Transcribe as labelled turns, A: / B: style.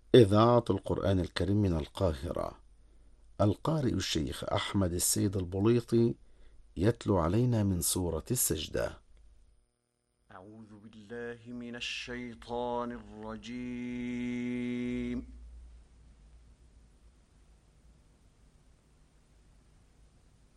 A: إذاعة القرآن الكريم من القاهرة. القارئ الشيخ أحمد السيد البليطي يتلو علينا من سورة السجدة.
B: أعوذ بالله من الشيطان الرجيم.